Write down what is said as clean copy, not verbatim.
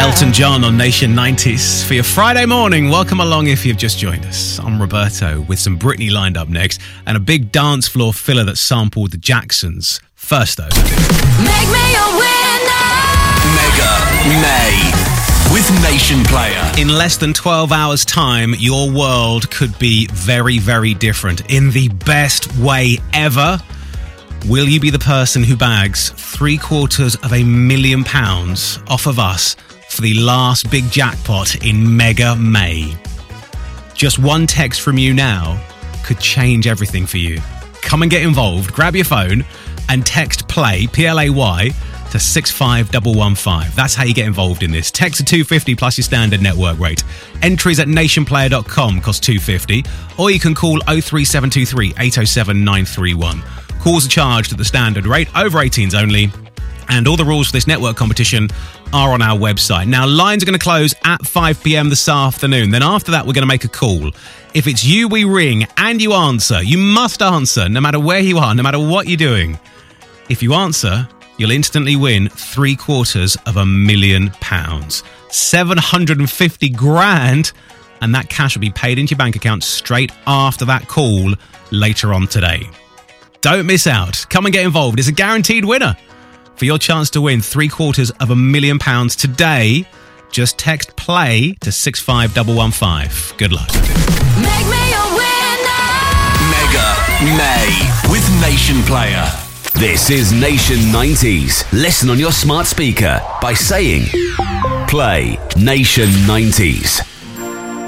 Elton John on Nation 90s for your Friday morning. Welcome along if you've just joined us. I'm Roberto with some Britney lined up next and a big dance floor filler that sampled the Jacksons. First though, Make me a winner. Mega May with Nation Player. in less than 12 hours time, your world could be very, very different in the best way ever. Will you be the person who bags £750,000 off of us for the last big jackpot in Mega May? Just one text from you now could change everything for you. Come and get involved. Grab your phone and text PLAY, P-L-A-Y, to 65115. That's how you get involved in this. Text to 250 plus your standard network rate. Entries at nationplayer.com cost $2.50, or you can call 03723 807 931. Calls are charged at the standard rate, over 18s only, and all the rules for this network competition are on our website. Now, lines are going to close at 5 p.m. this afternoon. Then after that, we're going to make a call. If it's you we ring and you answer, you must answer no matter where you are, no matter what you're doing. If you answer, you'll instantly win £750,000, 750 grand, and that cash will be paid into your bank account straight after that call later on today. Don't miss out. Come and get involved. It's a guaranteed winner. For your chance to win £750,000 today, just text PLAY to 65115. Good luck. Make me a winner. Mega May with Nation Player. This is Nation 90s. Listen on your smart speaker by saying Play Nation 90s.